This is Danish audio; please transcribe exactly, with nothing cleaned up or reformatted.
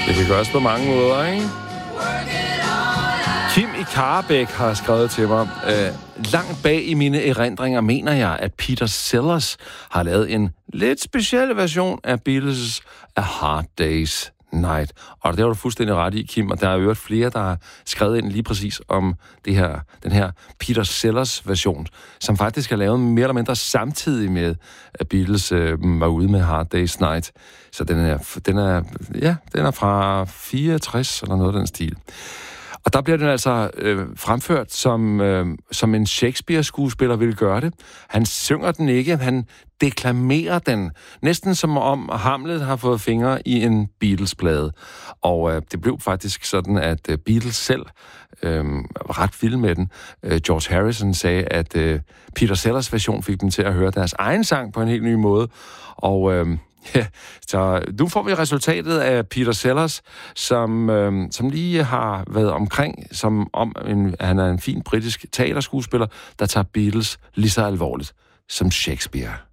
Det kan gøres på mange måder, ikke? Kim i Karrebæk har skrevet til mig, øh, langt bag i mine erindringer mener jeg, at Peter Sellers har lavet en lidt speciel version af Beatles' A Hard Day's Night. Og det var du fuldstændig ret i, Kim, og der er jo flere, der har skrevet ind lige præcis om det her, den her Peter Sellers version, som faktisk er lavet mere eller mindre samtidig med, at Beatles øh, var ude med Hard Day's Night. Så den er, den er, ja, den er fra fireogtres eller noget af den stil. Og der bliver den altså øh, fremført som, øh, som en Shakespeare-skuespiller ville gøre det. Han synger den ikke, han deklamerer den. Næsten som om Hamlet har fået fingre i en Beatles-plade. Og øh, det blev faktisk sådan, at øh, Beatles selv øh, var ret vilde med den. Øh, George Harrison sagde, at øh, Peter Sellers version fik dem til at høre deres egen sang på en helt ny måde. Og... Øh, Ja, så nu får vi resultatet af Peter Sellers, som, øh, som lige har været omkring, som om en, han er en fin britisk teaterskuespiller, der tager Beatles lige så alvorligt som Shakespeare.